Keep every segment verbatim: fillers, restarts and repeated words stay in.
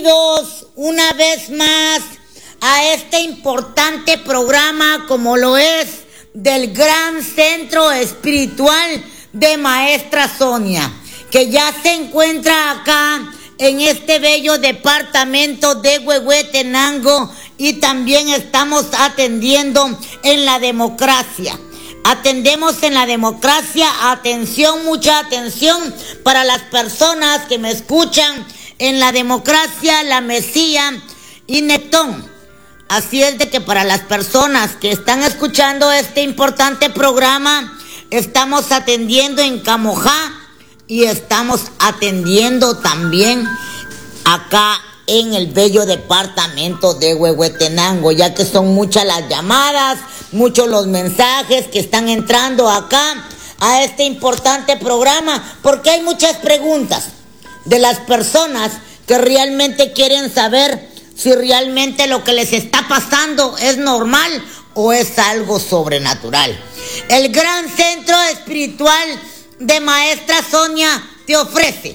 Bienvenidos una vez más a este importante programa como lo es del Gran Centro Espiritual de Maestra Sonia, que ya se encuentra acá en este bello departamento de Huehuetenango, y también estamos atendiendo en la democracia. Atendemos en la democracia, atención, mucha atención para las personas que me escuchan en la democracia, La Mesía y Netón. Así es de que para las personas que están escuchando este importante programa, estamos atendiendo en Camojá y estamos atendiendo también acá en el bello departamento de Huehuetenango, ya que son muchas las llamadas, muchos los mensajes que están entrando acá a este importante programa, porque hay muchas preguntas de las personas que realmente quieren saber si realmente lo que les está pasando es normal o es algo sobrenatural. El Gran Centro Espiritual de Maestra Sonia te ofrece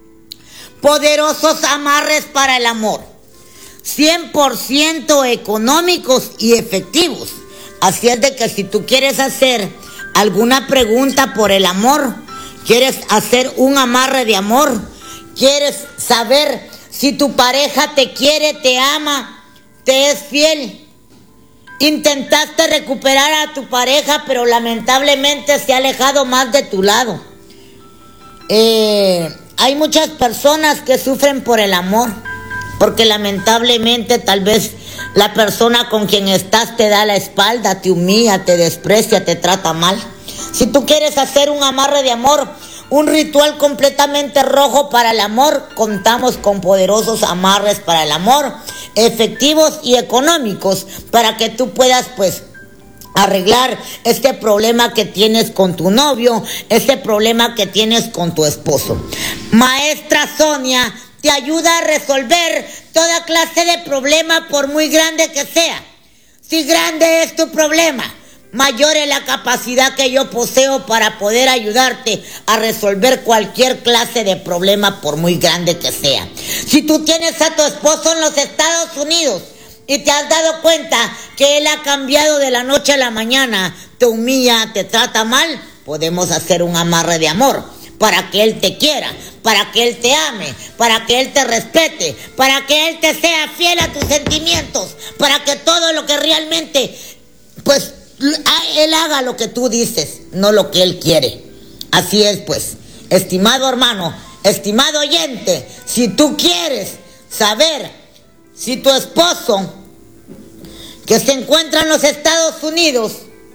poderosos amarres para el amor, cien por ciento económicos y efectivos. Así es de que si tú quieres hacer alguna pregunta por el amor, quieres hacer un amarre de amor, quieres saber si tu pareja te quiere, te ama, te es fiel, intentaste recuperar a tu pareja, pero lamentablemente se ha alejado más de tu lado. Eh... Hay muchas personas que sufren por el amor, porque lamentablemente tal vez la persona con quien estás te da la espalda, te humilla, te desprecia, te trata mal. Si tú quieres hacer un amarre de amor, un ritual completamente rojo para el amor, contamos con poderosos amarres para el amor, efectivos y económicos, para que tú puedas pues arreglar este problema que tienes con tu novio, este problema que tienes con tu esposo. Maestra Sonia te ayuda a resolver toda clase de problema, por muy grande que sea. Si grande es tu problema, mayor es la capacidad que yo poseo para poder ayudarte a resolver cualquier clase de problema, por muy grande que sea. Si tú tienes a tu esposo en los Estados Unidos y te has dado cuenta que él ha cambiado de la noche a la mañana, te humilla, te trata mal, podemos hacer un amarre de amor para que él te quiera, para que él te ame, para que él te respete, para que él te sea fiel a tus sentimientos, para que todo lo que realmente, pues, él haga lo que tú dices, no lo que él quiere. Así es, pues, estimado hermano, estimado oyente, si tú quieres saber si tu esposo, que se encuentra en los Estados Unidos,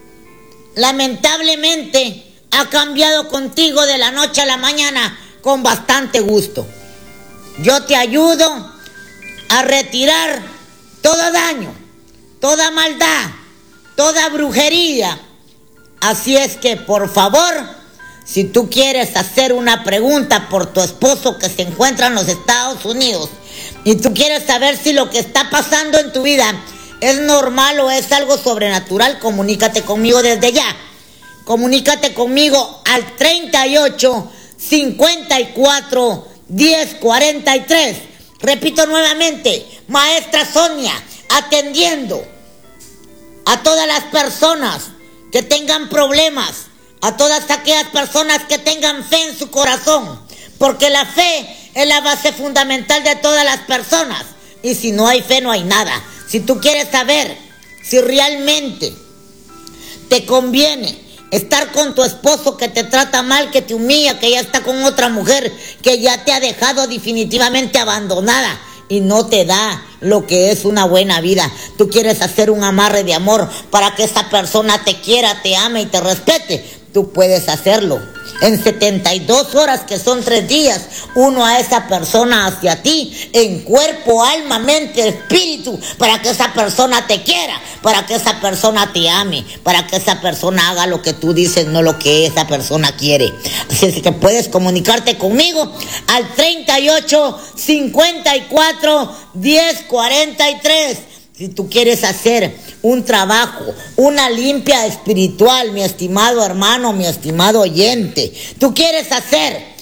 lamentablemente ha cambiado contigo de la noche a la mañana, con bastante gusto, yo te ayudo a retirar todo daño, toda maldad, toda brujería. Así es que, por favor, si tú quieres hacer una pregunta por tu esposo que se encuentra en los Estados Unidos, y tú quieres saber si lo que está pasando en tu vida es normal o es algo sobrenatural, comunícate conmigo desde ya. Comunícate conmigo al treinta y ocho, cincuenta y cuatro, diez, cuarenta y tres. Repito nuevamente, Maestra Sonia, atendiendo a todas las personas que tengan problemas, a todas aquellas personas que tengan fe en su corazón, porque la fe es la base fundamental de todas las personas, y si no hay fe no hay nada. Si tú quieres saber si realmente te conviene estar con tu esposo que te trata mal, que te humilla, que ya está con otra mujer, que ya te ha dejado definitivamente abandonada y no te da lo que es una buena vida, tú quieres hacer un amarre de amor para que esa persona te quiera, te ame y te respete, tú puedes hacerlo en setenta y dos horas, que son tres días, uno a esa persona hacia ti, en cuerpo, alma, mente, espíritu, para que esa persona te quiera, para que esa persona te ame, para que esa persona haga lo que tú dices, no lo que esa persona quiere. Así es que puedes comunicarte conmigo al treinta y ocho, cincuenta y cuatro, diez, cuarenta y tres. Si tú quieres hacer un trabajo, una limpia espiritual, mi estimado hermano, mi estimado oyente, tú quieres hacer